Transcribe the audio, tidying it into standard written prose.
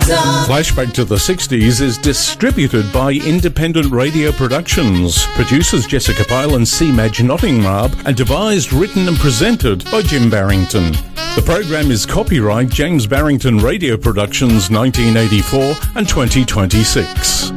Flashback to the 60s is distributed by Independent Radio Productions. Producers Jessica Pyle and C. Madge Nottingrab, and devised, written and presented by Jim Barrington. The program is copyright James Barrington Radio Productions 1984 and 2026.